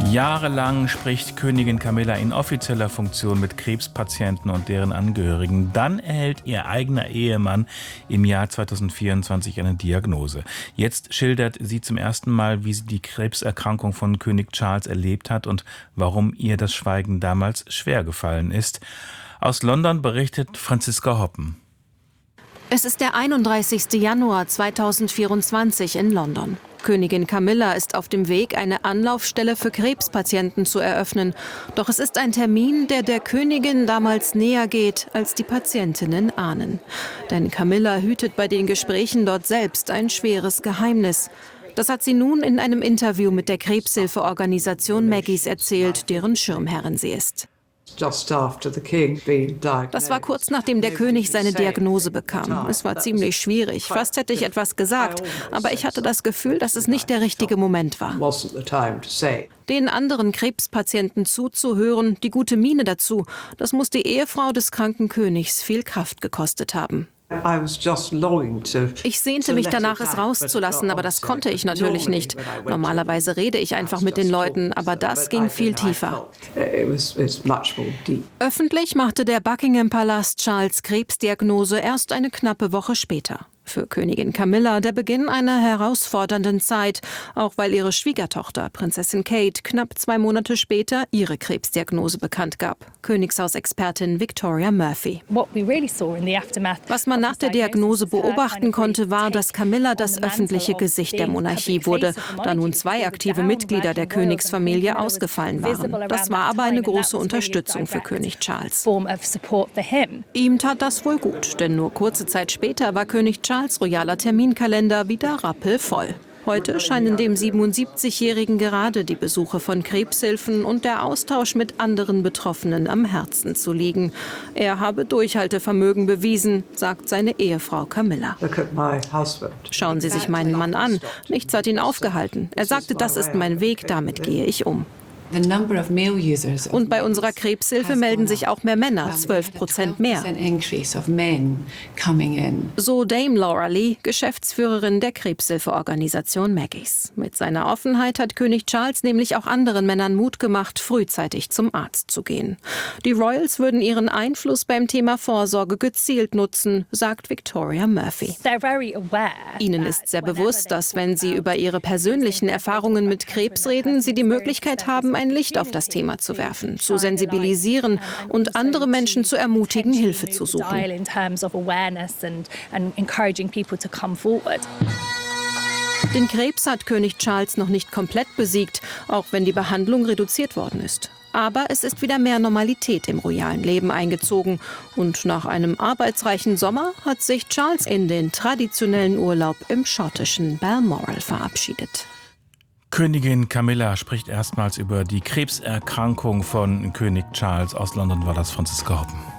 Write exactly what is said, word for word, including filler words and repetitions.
Jahrelang spricht Königin Camilla in offizieller Funktion mit Krebspatienten und deren Angehörigen. Dann erhält ihr eigener Ehemann im Jahr zweitausendvierundzwanzig eine Diagnose. Jetzt schildert sie zum ersten Mal, wie sie die Krebserkrankung von König Charles erlebt hat und warum ihr das Schweigen damals schwer gefallen ist. Aus London berichtet Franziska Hoppen. Es ist der einunddreißigste Januar zweitausendvierundzwanzig in London. Königin Camilla ist auf dem Weg, eine Anlaufstelle für Krebspatienten zu eröffnen. Doch es ist ein Termin, der der Königin damals näher geht, als die Patientinnen ahnen. Denn Camilla hütet bei den Gesprächen dort selbst ein schweres Geheimnis. Das hat sie nun in einem Interview mit der Krebshilfeorganisation Maggies erzählt, deren Schirmherrin sie ist. Das war kurz nachdem der König seine Diagnose bekam. Es war ziemlich schwierig. Fast hätte ich etwas gesagt, aber ich hatte das Gefühl, dass es nicht der richtige Moment war. Den anderen Krebspatienten zuzuhören, die gute Miene dazu, das muss die Ehefrau des kranken Königs viel Kraft gekostet haben. Ich sehnte mich danach, es rauszulassen, aber das konnte ich natürlich nicht. Normalerweise rede ich einfach mit den Leuten, aber das ging viel tiefer. Öffentlich machte der Buckingham-Palast Charles' Krebsdiagnose erst eine knappe Woche später. Für Königin Camilla der Beginn einer herausfordernden Zeit, auch weil ihre Schwiegertochter, Prinzessin Kate, knapp zwei Monate später ihre Krebsdiagnose bekannt gab. Königshausexpertin Victoria Murphy. Was man nach der Diagnose beobachten konnte, war, dass Camilla das öffentliche Gesicht der Monarchie wurde, da nun zwei aktive Mitglieder der Königsfamilie ausgefallen waren. Das war aber eine große Unterstützung für König Charles. Ihm tat das wohl gut, denn nur kurze Zeit später war König Charles Charles' royaler Terminkalender wieder rappelvoll. Heute scheinen dem siebenundsiebzigjährigen gerade die Besuche von Krebshilfen und der Austausch mit anderen Betroffenen am Herzen zu liegen. Er habe Durchhaltevermögen bewiesen, sagt seine Ehefrau Camilla. Schauen Sie sich meinen Mann an. Nichts hat ihn aufgehalten. Er sagte, das ist mein Weg, damit gehe ich um. Und bei unserer Krebshilfe melden sich auch mehr Männer, zwölf Prozent mehr. So Dame Laura Lee, Geschäftsführerin der Krebshilfeorganisation Maggies. Mit seiner Offenheit hat König Charles nämlich auch anderen Männern Mut gemacht, frühzeitig zum Arzt zu gehen. Die Royals würden ihren Einfluss beim Thema Vorsorge gezielt nutzen, sagt Victoria Murphy. Ihnen ist sehr bewusst, dass wenn sie über ihre persönlichen Erfahrungen mit Krebs reden, sie die Möglichkeit haben, ein Licht auf das Thema zu werfen, zu sensibilisieren und andere Menschen zu ermutigen, Hilfe zu suchen. Den Krebs hat König Charles noch nicht komplett besiegt, auch wenn die Behandlung reduziert worden ist. Aber es ist wieder mehr Normalität im royalen Leben eingezogen. Und nach einem arbeitsreichen Sommer hat sich Charles in den traditionellen Urlaub im schottischen Balmoral verabschiedet. Königin Camilla spricht erstmals über die Krebserkrankung von König Charles. Aus London war das Franziska Hoppen.